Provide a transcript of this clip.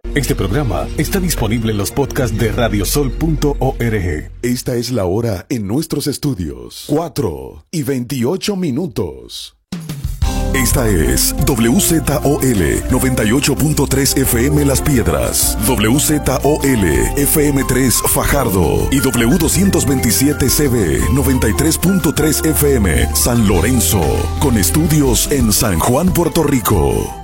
Este programa está disponible en los podcasts de radiosol.org. Esta es la hora en nuestros estudios. 4:28. Esta es WZOL 98.3 FM Las Piedras, WZOL FM3 Fajardo y W227CB 93.3 FM San Lorenzo, con estudios en San Juan, Puerto Rico.